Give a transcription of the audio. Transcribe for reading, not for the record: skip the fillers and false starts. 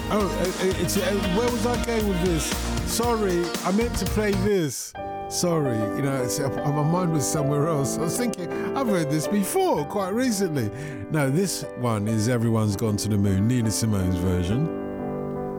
Oh, where was I going with this? Sorry, I meant to play this. Sorry, my mind was somewhere else. I was thinking, I've heard this before, quite recently. No, this one is Everyone's Gone to the Moon, Nina Simone's version.